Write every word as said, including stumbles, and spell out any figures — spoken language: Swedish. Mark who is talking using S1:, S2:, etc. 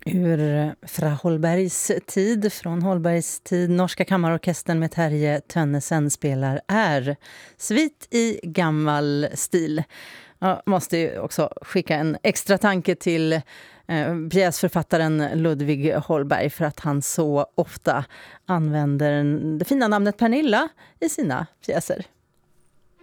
S1: Ur Fra Holbergs tid, från Holbergs tid, Norska kammarorkestern med Terje Tönnesen spelar är svit i gammal stil. Jag måste ju också skicka en extra tanke till eh, pjäsförfattaren Ludvig Holberg för att han så ofta använder det fina namnet Pernilla i sina pjäser.